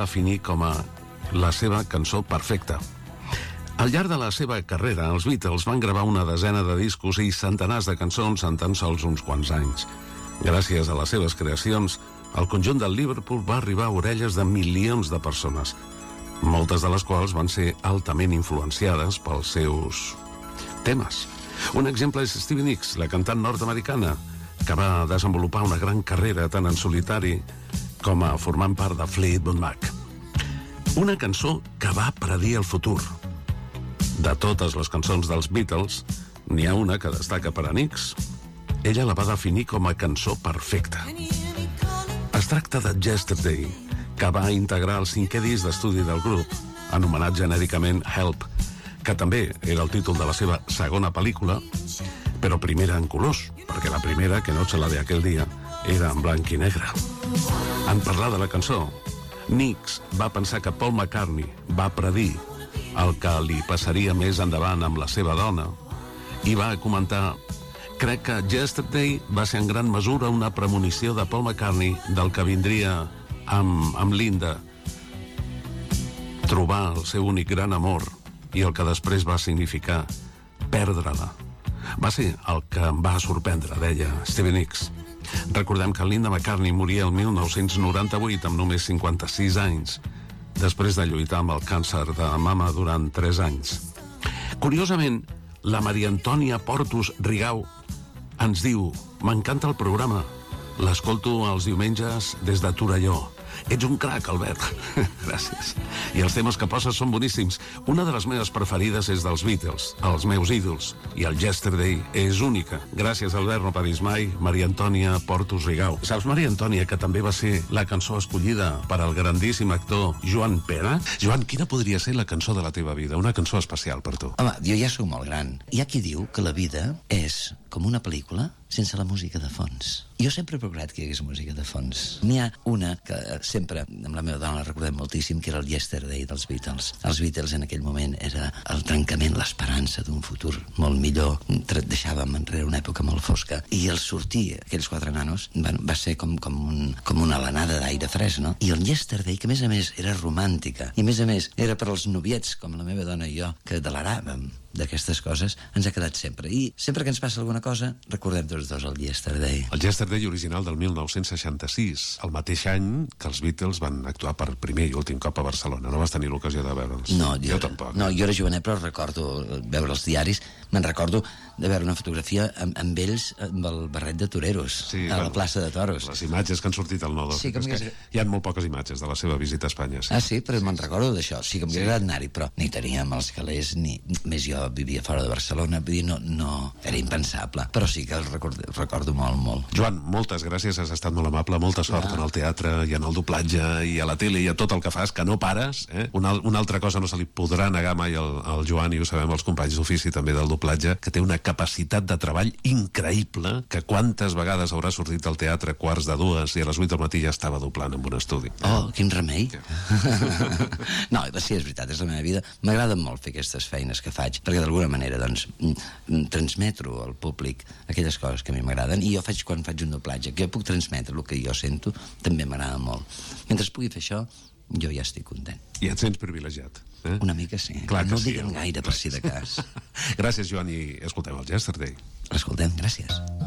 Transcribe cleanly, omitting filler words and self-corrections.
definir com a la seva cançó perfecta. Al llarg de la seva carrera, els Beatles van gravar una desena de discos i centenars de cançons en tan sols uns quants anys. Gràcies a les seves creacions, el conjunt del Liverpool va arribar a orelles de milions de persones, moltes de les quals van ser altament influenciades pels seus temes. Un exemple és Stevie Nicks, la cantant nord-americana, que va desenvolupar una gran carrera tant en solitari com a formant part de Fleetwood Mac. Una cançó que va predir el futur. De totes les cançons dels Beatles, n'hi ha una que destaca per a Nicks. Ella la va definir com a cançó perfecta. Es tracta de Yesterday, que va integrar el 5è disc d'estudi del grup, anomenat genèricament Help, que també era el títol de la seva segona pel·lícula, però primera en colors, perquè la primera, que noche la de aquel día, era en blanc i negre. En parlar de la cançó, Nicks va pensar que Paul McCartney va predir el que li passaria més endavant amb la seva dona i va comentar: crec que Yesterday va ser en gran mesura una premonició de Paul McCartney del que vindria amb Linda, trobar el seu únic gran amor, i el que després va significar perdre-la. Va ser el que em va sorprendre, deia Stevie Nicks. Recordem que Linda McCartney moria el 1998 amb només 56 anys, després de lluitar amb el càncer de mama durant 3 anys. Curiosament, la Maria Antònia Portus Rigau ens diu: m'encanta el programa, l'escolto els diumenges des de Torelló. Ets un crac, Albert. Gràcies. I els temes que poses són boníssims. Una de les meves preferides és dels Beatles, els meus ídols, i el Yesterday és única. Gràcies, Albert, no paris mai. Maria Antònia Portus Rigau. Saps, Maria Antònia, que també va ser la cançó escollida per al grandíssim actor Joan Pera? Joan, quina podria ser la cançó de la teva vida? Una cançó especial per tu. Home, jo ja sóc molt gran. Hi ha qui diu que la vida és com una pel·lícula sense la música de fons. Jo sempre he procurat que hi hagués música de fons. N'hi ha una que sempre, amb la meva dona la recordem moltíssim, que era el Yesterday dels Beatles. Els Beatles en aquell moment era el trencament, l'esperança d'un futur molt millor. Deixàvem enrere una època molt fosca. I el sortir, aquells 4 nanos, va ser com una alenada d'aire fresc, no? I el Yesterday, que a més era romàntica, i a més era per als noviets, com la meva dona i jo, que deleràvem d'aquestes coses, ens ha quedat sempre. I sempre que ens passa alguna cosa, recordem tots dos el Yesterday. El Yesterday original del 1966, el mateix any que els Beatles van actuar per primer i últim cop a Barcelona. No vas tenir l'ocasió de veure'ls? No, jo tampoc. No, jo era jovenet, però recordo veure els diaris. Me'n recordo de veure una fotografia amb ells amb el barret de toreros, sí, a la plaça de Toros. Les imatges que han sortit al Nou sí, hi ha molt poques imatges de la seva visita a Espanya. Sí. Ah, sí? Però me'n recordo d'això. Sí que m'hauria agradat anar-hi, però ni teníem els calés, ni més jo vivia fora de Barcelona, vull dir, no, era impensable. Però sí que el recordo molt. Joan, moltes gràcies, has estat molt amable, molta sort en el teatre i en el doblatge i a la tele i a tot el que fas, que no pares, eh? Una altra cosa no se li podrà negar mai al Joan, i ho sabem els companys d'ofici també del doblatge, que té una capacitat de treball increïble, que quantes vegades haurà sortit al teatre 1:45 i a les 8 del matí ja estava doblant en un estudi. Oh, quin remei. No, sí, és veritat, és la meva vida. M'agrada molt fer aquestes feines que faig, perquè d'alguna manera, doncs, transmeto al públic aquelles coses que a mi m'agraden, i jo faig quan faig un doblatge, que jo puc transmetre el que jo sento, també m'agrada molt. Mentre pugui fer això, jo ja estic content. I et sents privilegiat, eh? Una mica sí. Clar que no sí, diguem gaire, per si de cas. Gràcies, Joan, i escoltem el Yesterday. L'escoltem, gràcies.